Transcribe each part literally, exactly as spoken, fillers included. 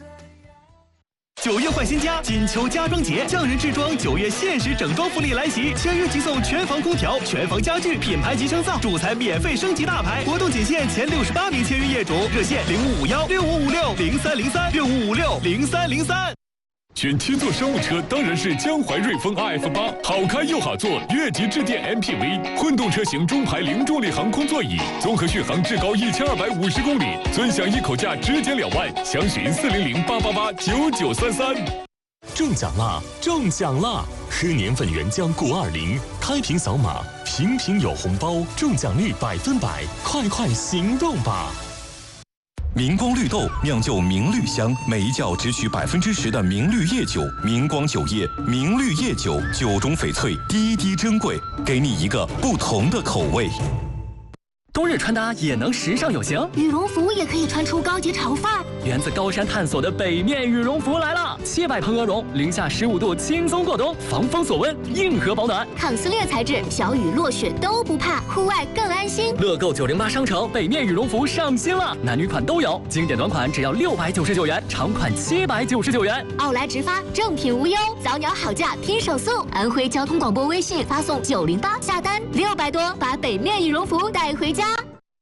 九月换新家，金秋家装节，匠人制装九月限时整装福利来袭，签约即送全房空调、全房家具、品牌级升噪，主材免费升级大牌。活动仅限前六十八名签约业主，热线零五五幺六五五六零三零三六五五六零三零三。 选七座商务车当然是江淮瑞风 R F 八，好开又好坐，越级致电 M P V。混动车型中排零重力航空座椅，综合续航至高一千二百五十公里，尊享一口价直减两万。详询四零零八八八九九三三。 中奖啦！中奖啦！喝年份原浆固二零，开瓶扫码，瓶瓶有红包，中奖率百分百，快快行动吧！ 明光绿豆酿就明绿香，每一窖只取百分之十的明绿叶酒。明光酒业明绿叶酒，酒中翡翠，滴滴珍贵，给你一个不同的口味。 冬日穿搭也能时尚有型， 羽绒服也可以穿出高级潮范儿。 源自高山探索的北面羽绒服来了，七百蓬鹅绒，零下十五度轻松过冬，防风锁温，硬核保暖， 抗撕裂材质，小雨落雪都不怕，户外更安心。 乐购九零八商城北面羽绒服上新了，男女款都有，经典短款只要六百九十九元，长款七百九十九元。 奥莱直发，正品无忧，早鸟好价拼手速。安徽交通广播微信发送九零八下单六百多，把北面羽绒服带回家。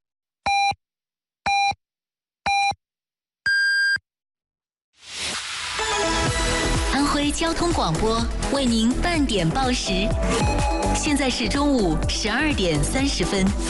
安徽交通广播为您半点报时，现在是中午十二点三十分。